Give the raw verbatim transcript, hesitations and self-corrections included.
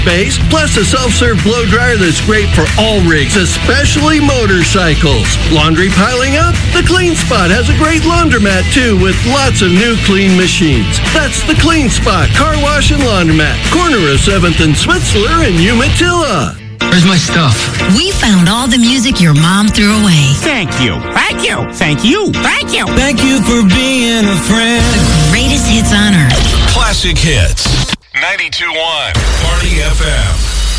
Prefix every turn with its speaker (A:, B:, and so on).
A: Base, plus a self-serve blow dryer that's great for all rigs, especially motorcycles. Laundry piling up? The Clean Spot has a great laundromat too, with lots of new clean machines. That's the Clean Spot Car Wash and Laundromat, corner of seventh and Switzler in Umatilla.
B: Where's my stuff?
C: We found all the music your mom threw away.
D: Thank you. Thank you. Thank you. Thank you.
E: Thank you for being a friend.
C: The greatest hits on earth.
F: Classic hits. ninety-two point one Party F M.